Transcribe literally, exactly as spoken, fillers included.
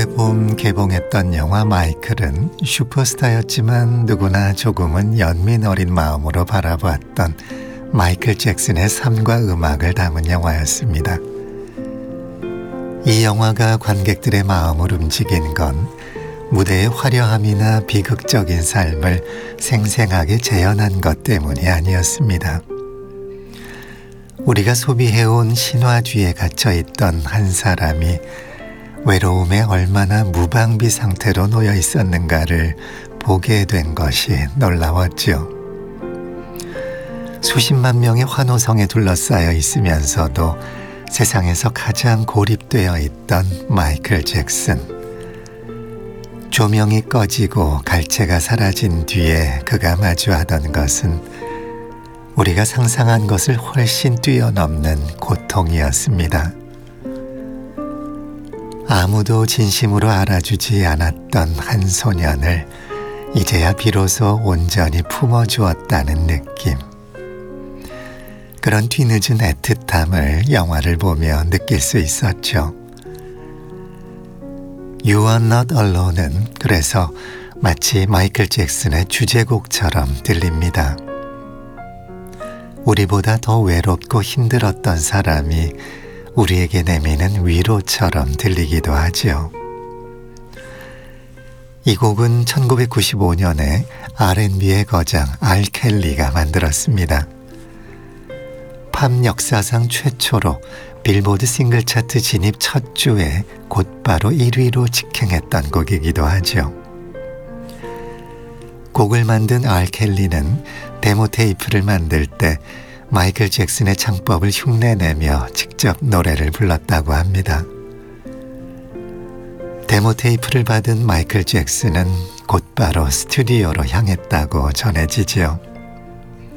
올해 봄 개봉했던 영화 마이클은 슈퍼스타였지만 누구나 조금은 연민 어린 마음으로 바라보았던 마이클 잭슨의 삶과 음악을 담은 영화였습니다. 이 영화가 관객들의 마음을 움직인 건 무대의 화려함이나 비극적인 삶을 생생하게 재현한 것 때문이 아니었습니다. 우리가 소비해온 신화주의에 갇혀있던 한 사람이 외로움에 얼마나 무방비 상태로 놓여 있었는가를 보게 된 것이 놀라웠죠. 수십만 명의 환호성에 둘러싸여 있으면서도 세상에서 가장 고립되어 있던 마이클 잭슨. 조명이 꺼지고 갈채가 사라진 뒤에 그가 마주하던 것은 우리가 상상한 것을 훨씬 뛰어넘는 고통이었습니다. 아무도 진심으로 알아주지 않았던 한 소년을 이제야 비로소 온전히 품어주었다는 느낌. 그런 뒤늦은 애틋함을 영화를 보며 느낄 수 있었죠. You are not alone은 그래서 마치 마이클 잭슨의 주제곡처럼 들립니다. 우리보다 더 외롭고 힘들었던 사람이 우리에게 내미는 위로처럼 들리기도 하죠. 이 곡은 천구백구십오 년에 알앤비의 거장 알 켈리가 만들었습니다. 팝 역사상 최초로 빌보드 싱글 차트 진입 첫 주에 곧바로 일 위로 직행했던 곡이기도 하죠. 곡을 만든 알 켈리는 데모 테이프를 만들 때 마이클 잭슨의 창법을 흉내내며 직접 노래를 불렀다고 합니다. 데모 테이프를 받은 마이클 잭슨은 곧바로 스튜디오로 향했다고 전해지죠.